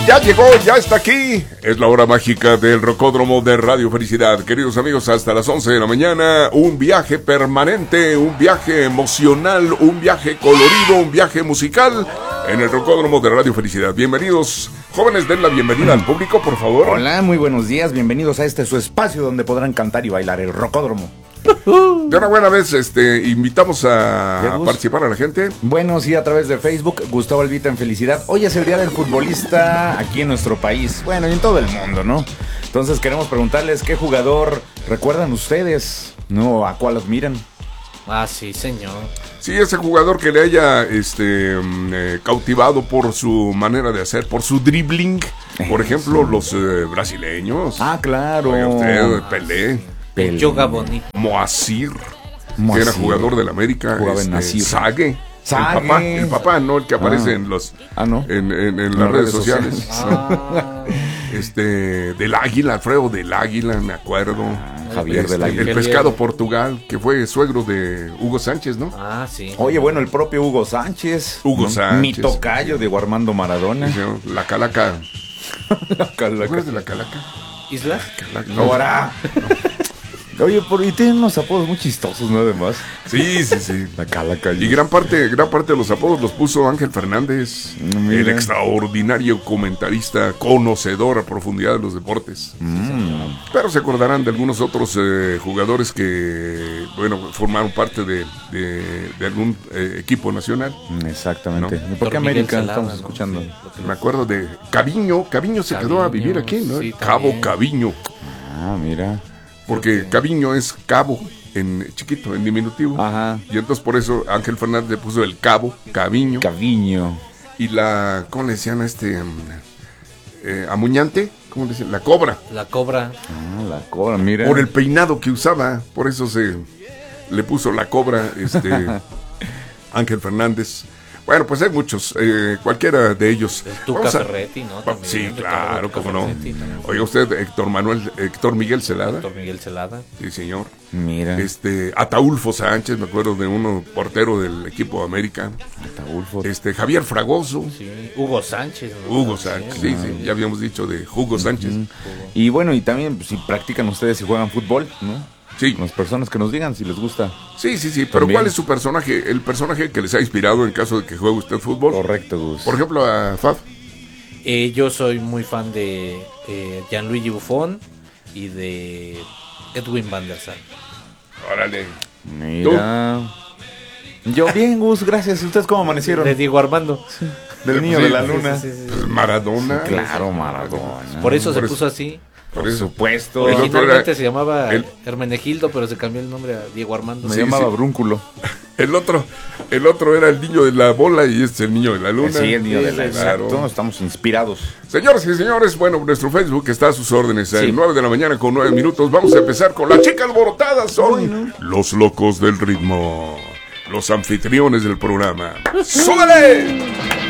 Ya llegó, ya está aquí. Es la hora mágica del Rocódromo de Radio Felicidad. Queridos amigos, hasta las 11 de la mañana, un viaje permanente, un viaje emocional, un viaje colorido, un viaje musical en el Rocódromo de Radio Felicidad. Bienvenidos, jóvenes, den la bienvenida al público, por favor. Hola, muy buenos días, bienvenidos a su espacio donde podrán cantar y bailar, el Rocódromo. De una buena vez, invitamos a participar a la gente. Bueno, sí, a través de Facebook, Gustavo Albita en Felicidad. Hoy es el día del futbolista aquí en nuestro país, bueno, y en todo el mundo, ¿no? Entonces queremos preguntarles qué jugador recuerdan ustedes, ¿no? ¿A cuál admiran? Ah, sí, señor. Sí, ese jugador que le haya cautivado por su manera de hacer, por su dribbling. Por ejemplo, los brasileños. Ah, claro. Oiga usted, Pelé. Yoga bonito. Moacir, que era jugador del América. Sague. El papá, no el que aparece en los en las redes sociales. Del Águila, Alfredo del Águila, me acuerdo. Javier del Águila. El Pescado Portugal, que fue suegro de Hugo Sánchez, ¿no? Ah, sí. Oye, bueno, el propio Hugo Sánchez. Mi tocayo, Diego Armando Maradona. La Calaca. ¿Cuál es de la Calaca? ¿Isla? No. Ahora. Oye, y tienen unos apodos muy chistosos, ¿no? Además. Sí. La Calaca. Y gran parte de los apodos los puso Ángel Fernández, el extraordinario comentarista, conocedor a profundidad de los deportes. Pero se acordarán de algunos otros jugadores que, bueno, formaron parte de algún equipo nacional. Exactamente. ¿No? ¿Por qué América Salada, estamos escuchando? Sí. Me acuerdo de Caviño se quedó a vivir aquí, ¿no? Sí, Cabo Caviño. Ah, mira. Porque Caviño es cabo en chiquito, en diminutivo. Ajá. Y entonces por eso Ángel Fernández le puso el cabo, Caviño. Y la, ¿cómo le decían a amuñante? ¿Cómo le decían? La cobra. La cobra. Ah, la cobra, mira. Por el peinado que usaba, por eso se le puso la cobra, Ángel Fernández. Bueno, pues hay muchos, cualquiera de ellos. El Tuca Ferretti, ¿no? También, sí, claro, cómo no. Ferretti, Oiga usted, Héctor Miguel Celada. Héctor Miguel Celada. Sí, señor. Mira. Ataúlfo Sánchez, me acuerdo de uno, portero del equipo América. Ataúlfo. Javier Fragoso. Sí. Hugo Sánchez, ¿no? Hugo Sánchez, sí, ya habíamos dicho de Hugo Sánchez. Y bueno, y también, pues, si practican ustedes, si juegan fútbol, ¿no? Sí. Las personas que nos digan si les gusta. Sí, pero ¿cuál es su personaje? El personaje que les ha inspirado en caso de que juegue usted fútbol. Correcto, Gus. Por ejemplo, a Fab. Yo soy muy fan de Gianluigi Buffon y de Edwin van der Sar. Órale. Mira. Yo bien, Gus, gracias. ¿Ustedes cómo amanecieron? De Diego Armando. Del niño de la luna. Sí. Pues Maradona. Claro, Maradona. Por eso se puso así. Por supuesto. Originalmente se llamaba Hermenegildo, pero se cambió el nombre a Diego Armando. Me llamaba Brúnculo. El otro era el niño de la bola y este es el niño de la luna. Sí, el niño de la luna. Claro. Exacto, estamos inspirados. Señoras y señores, bueno, nuestro Facebook está a sus órdenes. A 9 de la mañana con 9 minutos. Vamos a empezar con la chica alborotada. Son los locos del ritmo. Los anfitriones del programa. ¡Súbale!